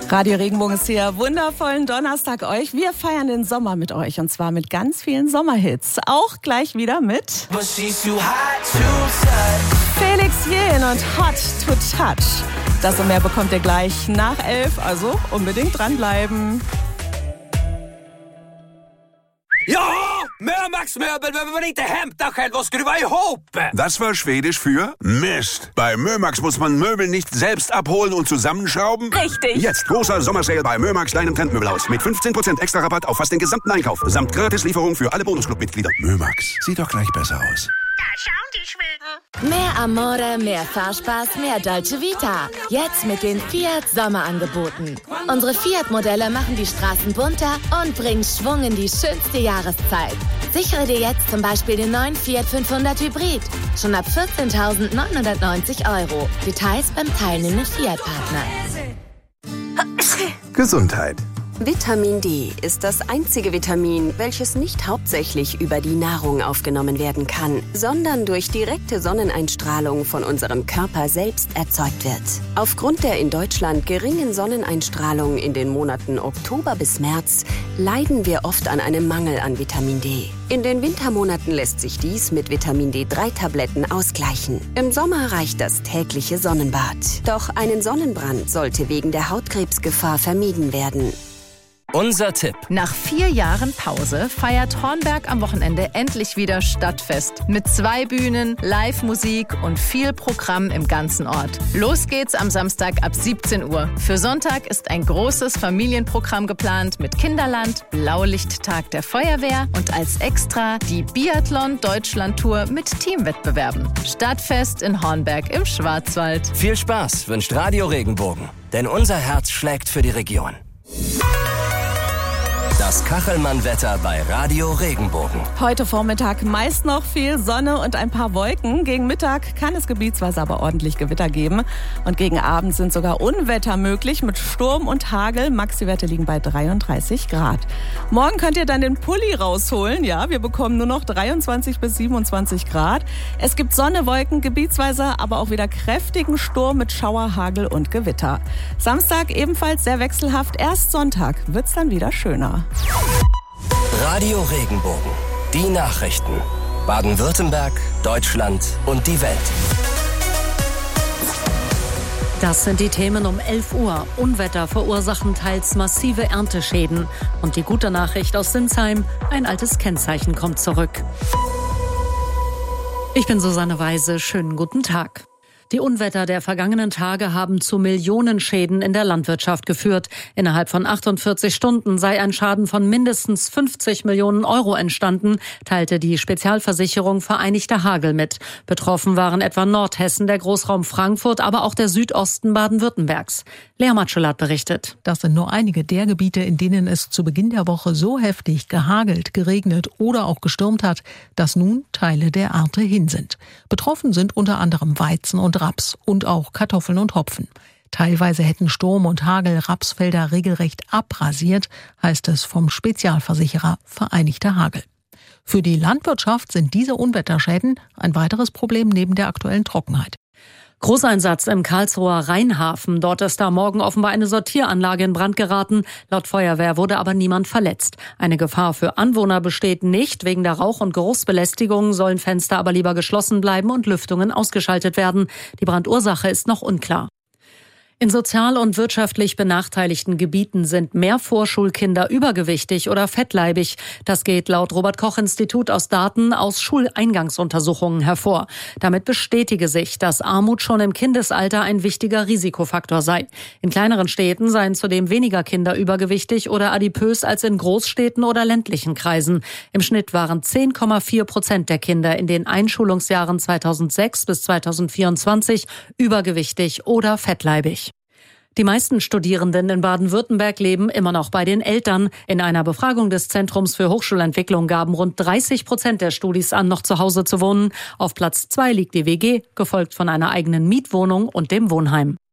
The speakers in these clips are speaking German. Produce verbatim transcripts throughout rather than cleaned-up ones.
Radio Regenbogen ist hier. Wundervollen Donnerstag euch. Wir feiern den Sommer mit euch und zwar mit ganz vielen Sommerhits. Auch gleich wieder mit Felix Jähn und Hot to Touch. Das und mehr bekommt ihr gleich nach elf, also unbedingt dranbleiben. Ja, Mörmax Möbel behöver man inte hämta själv och skruva ihop. Das war Schwedisch für Mist. Bei Mörmax muss man Möbel nicht selbst abholen und zusammenschrauben. Richtig. Jetzt großer Sommersale bei Mörmax, deinem Trendmöbelhaus. Mit fünfzehn Prozent extra Rabatt auf fast den gesamten Einkauf. Samt Gratislieferung für alle Bonusclub-Mitglieder. Mörmax, sieht doch gleich besser aus. Da schauen die Schweden. Mehr Amore, mehr Fahrspaß, mehr Dolce Vita. Jetzt mit den Fiat Sommerangeboten. Unsere Fiat-Modelle machen die Straßen bunter und bringen Schwung in die schönste Jahreszeit. Sichere dir jetzt zum Beispiel den neuen Fiat fünfhundert Hybrid. Schon ab vierzehntausendneunhundertneunzig Euro. Details beim teilnehmenden Fiat-Partner. Gesundheit. Vitamin D ist das einzige Vitamin, welches nicht hauptsächlich über die Nahrung aufgenommen werden kann, sondern durch direkte Sonneneinstrahlung von unserem Körper selbst erzeugt wird. Aufgrund der in Deutschland geringen Sonneneinstrahlung in den Monaten Oktober bis März leiden wir oft an einem Mangel an Vitamin D. In den Wintermonaten lässt sich dies mit Vitamin D drei Tabletten ausgleichen. Im Sommer reicht das tägliche Sonnenbad. Doch einen Sonnenbrand sollte wegen der Hautkrebsgefahr vermieden werden. Unser Tipp. Nach vier Jahren Pause feiert Hornberg am Wochenende endlich wieder Stadtfest. Mit zwei Bühnen, Live-Musik und viel Programm im ganzen Ort. Los geht's am Samstag ab siebzehn Uhr. Für Sonntag ist ein großes Familienprogramm geplant mit Kinderland, Blaulichttag der Feuerwehr und als Extra die Biathlon-Deutschland-Tour mit Teamwettbewerben. Stadtfest in Hornberg im Schwarzwald. Viel Spaß wünscht Radio Regenbogen. Denn unser Herz schlägt für die Region. Das Kachelmann-Wetter bei Radio Regenbogen. Heute Vormittag meist noch viel Sonne und ein paar Wolken. Gegen Mittag kann es gebietsweise aber ordentlich Gewitter geben. Und gegen Abend sind sogar Unwetter möglich mit Sturm und Hagel. Maxi-Werte liegen bei dreiunddreißig Grad. Morgen könnt ihr dann den Pulli rausholen. Ja, wir bekommen nur noch dreiundzwanzig bis siebenundzwanzig Grad. Es gibt Sonne, Wolken, gebietsweise aber auch wieder kräftigen Sturm mit Schauer, Hagel und Gewitter. Samstag ebenfalls sehr wechselhaft. Erst Sonntag wird's dann wieder schöner. Radio Regenbogen. Die Nachrichten. Baden-Württemberg, Deutschland und die Welt. Das sind die Themen um elf Uhr. Unwetter verursachen teils massive Ernteschäden. Und die gute Nachricht aus Sinsheim, ein altes Kennzeichen kommt zurück. Ich bin Susanne Weise, schönen guten Tag. Die Unwetter der vergangenen Tage haben zu Millionenschäden in der Landwirtschaft geführt. Innerhalb von achtundvierzig Stunden sei ein Schaden von mindestens fünfzig Millionen Euro entstanden, teilte die Spezialversicherung Vereinigter Hagel mit. Betroffen waren etwa Nordhessen, der Großraum Frankfurt, aber auch der Südosten Baden-Württembergs. Lea Matschelat berichtet. Das sind nur einige der Gebiete, in denen es zu Beginn der Woche so heftig gehagelt, geregnet oder auch gestürmt hat, dass nun Teile der Ernte hin sind. Betroffen sind unter anderem Weizen und Raps und auch Kartoffeln und Hopfen. Teilweise hätten Sturm und Hagel Rapsfelder regelrecht abrasiert, heißt es vom Spezialversicherer Vereinigter Hagel. Für die Landwirtschaft sind diese Unwetterschäden ein weiteres Problem neben der aktuellen Trockenheit. Großeinsatz im Karlsruher Rheinhafen. Dort ist da morgen offenbar eine Sortieranlage in Brand geraten. Laut Feuerwehr wurde aber niemand verletzt. Eine Gefahr für Anwohner besteht nicht. Wegen der Rauch- und Geruchsbelästigung sollen Fenster aber lieber geschlossen bleiben und Lüftungen ausgeschaltet werden. Die Brandursache ist noch unklar. In sozial und wirtschaftlich benachteiligten Gebieten sind mehr Vorschulkinder übergewichtig oder fettleibig. Das geht laut Robert-Koch-Institut aus Daten aus Schuleingangsuntersuchungen hervor. Damit bestätige sich, dass Armut schon im Kindesalter ein wichtiger Risikofaktor sei. In kleineren Städten seien zudem weniger Kinder übergewichtig oder adipös als in Großstädten oder ländlichen Kreisen. Im Schnitt waren zehn Komma vier Prozent der Kinder in den Einschulungsjahren zweitausendsechs bis zweitausendvierundzwanzig übergewichtig oder fettleibig. Die meisten Studierenden in Baden-Württemberg leben immer noch bei den Eltern. In einer Befragung des Zentrums für Hochschulentwicklung gaben rund dreißig Prozent der Studis an, noch zu Hause zu wohnen. Auf Platz zwei liegt die W G, gefolgt von einer eigenen Mietwohnung und dem Wohnheim.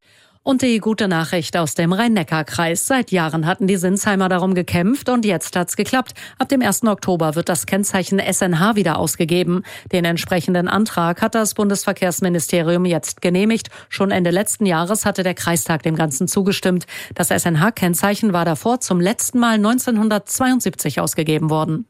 Und die gute Nachricht aus dem Rhein-Neckar-Kreis. Seit Jahren hatten die Sinsheimer darum gekämpft und jetzt hat's geklappt. Ab dem ersten Oktober wird das Kennzeichen S N H wieder ausgegeben. Den entsprechenden Antrag hat das Bundesverkehrsministerium jetzt genehmigt. Schon Ende letzten Jahres hatte der Kreistag dem Ganzen zugestimmt. Das S N H-Kennzeichen war davor zum letzten Mal neunzehnhundertzweiundsiebzig ausgegeben worden.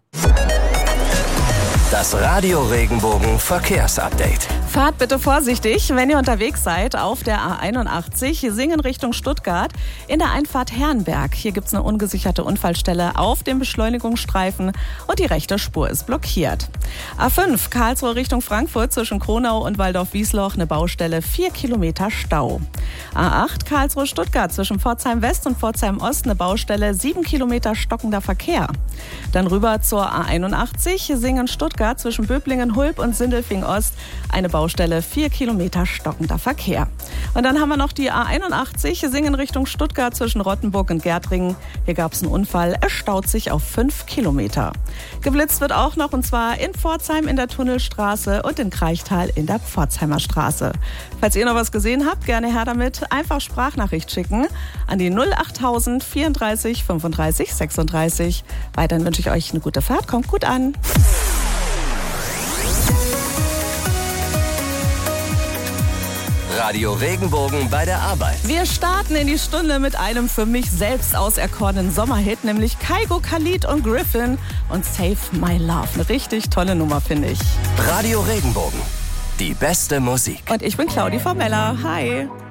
Das Radio Regenbogen Verkehrsupdate. Fahrt bitte vorsichtig, wenn ihr unterwegs seid auf der A einundachtzig, Singen Richtung Stuttgart, in der Einfahrt Herrenberg. Hier gibt's eine ungesicherte Unfallstelle auf dem Beschleunigungsstreifen und die rechte Spur ist blockiert. A fünf, Karlsruhe Richtung Frankfurt zwischen Kronau und Waldorf-Wiesloch, eine Baustelle, vier Kilometer Stau. A acht, Karlsruhe Stuttgart zwischen Pforzheim West und Pforzheim Ost, eine Baustelle, sieben Kilometer stockender Verkehr. Dann rüber zur A einundachtzig, Singen Stuttgart zwischen Böblingen, Hulb und Sindelfing Ost, eine Baustelle, vier Kilometer stockender Verkehr. Und dann haben wir noch die A einundachtzig, Singen Richtung Stuttgart zwischen Rottenburg und Gärtringen. Hier gab es einen Unfall, es staut sich auf fünf Kilometer. Geblitzt wird auch noch, und zwar in Pforzheim in der Tunnelstraße und in Kraichtal in der Pforzheimer Straße. Falls ihr noch was gesehen habt, gerne her damit. Einfach Sprachnachricht schicken an die null achttausend vierunddreißig fünfunddreißig sechsunddreißig. Weiterhin wünsche ich euch eine gute Fahrt. Kommt gut an. Radio Regenbogen bei der Arbeit. Wir starten in die Stunde mit einem für mich selbst auserkorenen Sommerhit, nämlich Kygo, Khalid und Griffin und Save My Love. Eine richtig tolle Nummer, finde ich. Radio Regenbogen, die beste Musik. Und ich bin Claudi Formella. Hi.